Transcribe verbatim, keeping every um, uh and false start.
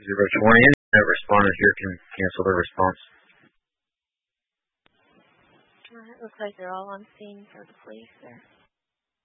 Zero twenty. Any responders here can cancel their response. Uh, it looks like they're all on scene for the police there.